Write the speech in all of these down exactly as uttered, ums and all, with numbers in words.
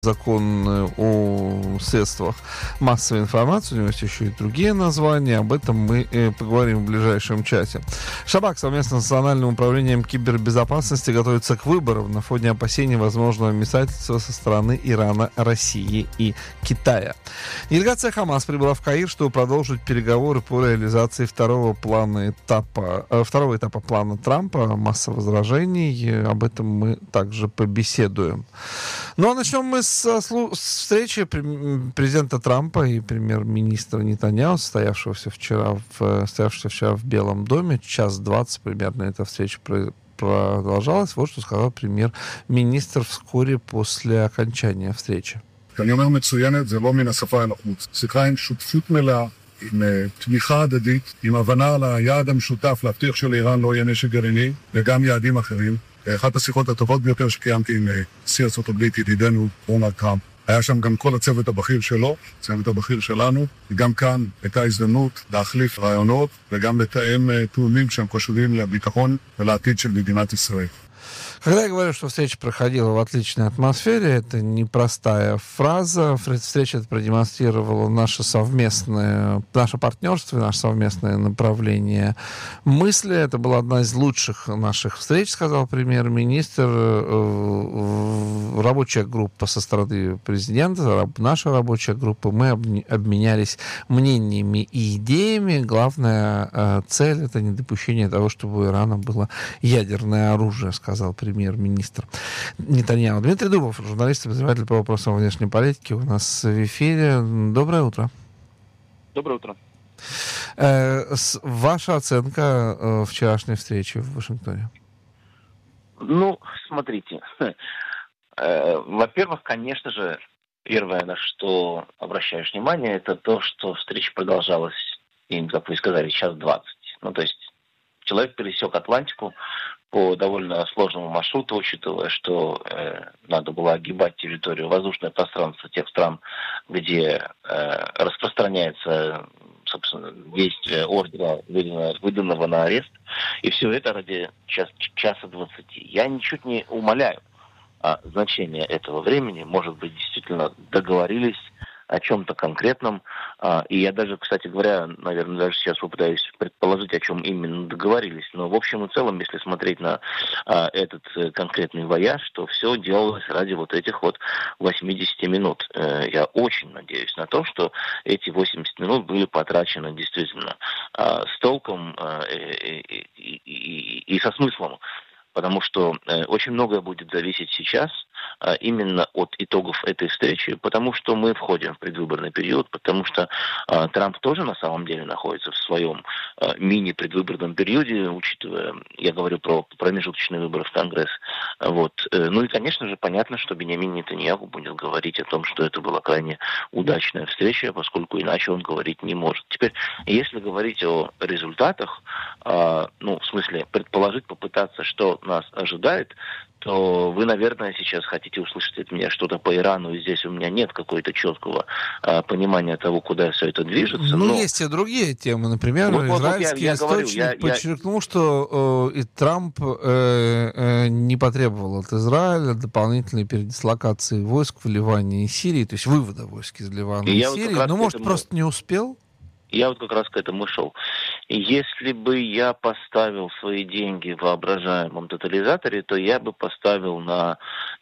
закон о средствах массовой информации, у него есть еще и другие названия, об этом мы э, поговорим в ближайшем часе. Шабак совместно с Национальным управлением кибербезопасности готовится к выборам на фоне опасений возможного вмешательства со стороны Ирана, России и Китая. Делегация Хамас прибыла в Каир, чтобы продолжить переговоры по реализации второго плана этапа, э, второго этапа плана Трампа, масса возражений, об этом мы также побеседуем. Ну а начнем мы с С, с встречи президента Трампа и премьер-министра Нетаньяху, состоявшегося вчера в, состоявшегося вчера в Белом доме. Час двадцать примерно эта встреча продолжалась. Вот что сказал премьер-министр вскоре после окончания встречи. אני אומר מצוינת, זה לא מן השפה אל החוץ. שיחה עם שותפות מלאה, עם תמיכה הדדית, עם הבנה על היעד המשותף להבטיח שלאיראן לא יהיה נשק גרעיני, וגם יעדים אחרים. אחת השיחות הטובות ביותר שקיימתי עם נשיא ארצות הברית, ידידנו דונלד טראמפ. היה שם גם כל הצוות הבכיר שלו, הצוות הבכיר שלנו, וגם כאן הייתה הזדמנות להחליף רעיונות, וגם לתאם תאומים שהם חשובים לביטחון ולעתיד של מדינת ישראל. Когда я говорю, что встреча проходила в отличной атмосфере, это непростая фраза. Встреча это продемонстрировала наше совместное, наше партнерство, наше совместное направление мысли. Это была одна из лучших наших встреч, сказал премьер-министр. Рабочая группа со стороны президента, наша рабочая группа, мы обменялись мнениями и идеями. Главная цель — это недопущение того, чтобы у Ирана было ядерное оружие, сказал премьер-министр. премьер-министр Нетаньяху. Дмитрий Дубов, журналист, обозреватель по вопросам внешней политики, у нас в эфире. Доброе утро. Доброе утро. Э, с, ваша оценка э, вчерашней встречи в Вашингтоне? Ну, смотрите. Э, во-первых, конечно же, первое, на что обращаешь внимание, это то, что встреча продолжалась, и, как вы сказали, час двадцать. Ну, то есть человек пересек Атлантику по довольно сложному маршруту, учитывая, что э, надо было огибать территорию, воздушное пространство тех стран, где э, распространяется, собственно, действие ордера, выданного, выданного на арест. И все это ради час, часа двадцати. Я ничуть не умаляю а, значение этого времени. Может быть, действительно договорились о чем-то конкретном. И я даже, кстати говоря, наверное, даже сейчас попытаюсь предположить, о чем именно договорились. Но в общем и целом, если смотреть на этот конкретный вояж, то все делалось ради вот этих вот восьмидесяти минут. Я очень надеюсь на то, что эти восемьдесят минут были потрачены действительно с толком и, и, и, и со смыслом. Потому что э, очень многое будет зависеть сейчас э, именно от итогов этой встречи, потому что мы входим в предвыборный период, потому что э, Трамп тоже на самом деле находится в своем э, мини-предвыборном периоде, учитывая, я говорю про промежуточные выборы в Конгресс. Вот. Э, ну и, конечно же, понятно, что Биньямин Нетаньяху будет говорить о том, что это была крайне удачная встреча, поскольку иначе он говорить не может. Теперь, если говорить о результатах, э, ну, в смысле, предположить, попытаться, что нас ожидает, то вы, наверное, сейчас хотите услышать от меня что-то по Ирану, и здесь у меня нет какого-то четкого а, понимания того, куда все это движется. Ну, но... есть и другие темы. Например, вот, израильский вот, я, я источник говорю, я, подчеркнул, я... что э, и Трамп э, э, не потребовал от Израиля дополнительной передислокации войск в Ливане и Сирии, то есть вывода войск из Ливана и, и Сирии. Вот ну, может, этому... просто не успел? Я вот как раз к этому шел. Если бы я поставил свои деньги в воображаемом тотализаторе, то я бы поставил на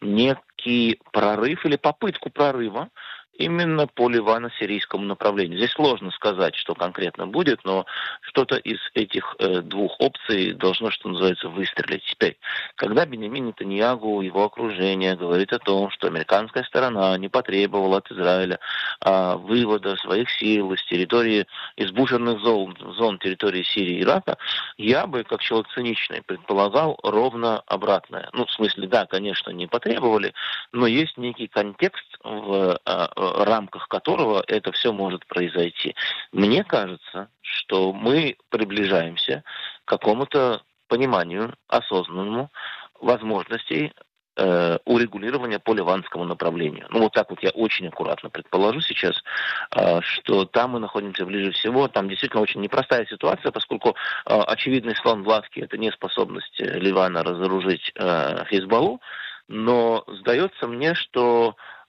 некий прорыв или попытку прорыва именно по ливано-сирийскому направлению. Здесь сложно сказать, что конкретно будет, но что-то из этих э, двух опций должно, что называется, выстрелить. Теперь, когда Биньямин Нетаньяху, его окружение говорит о том, что американская сторона не потребовала от Израиля э, вывода своих сил из территории, из буферных зон, зон территории Сирии и Ирака, я бы, как человек циничный, предполагал ровно обратное. Ну, в смысле, да, конечно, не потребовали, но есть некий контекст в э, рамках которого это все может произойти. Мне кажется, что мы приближаемся к какому-то пониманию осознанному возможностей э, урегулирования по ливанскому направлению. Ну, вот так вот я очень аккуратно предположу сейчас, э, что там мы находимся ближе всего. Там действительно очень непростая ситуация, поскольку э, очевидный слон Блатский — это неспособность Ливана разоружить э, Хизбаллу. Но сдается мне, что